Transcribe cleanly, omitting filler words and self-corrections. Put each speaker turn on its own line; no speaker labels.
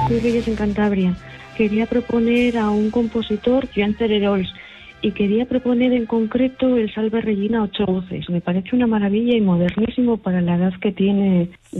Soy Reyes en Cantabria. Quería proponer a un compositor, Joan Cererols, y quería proponer en concreto el Salve Regina 8 voces. Me parece una maravilla y modernísimo para la edad que tiene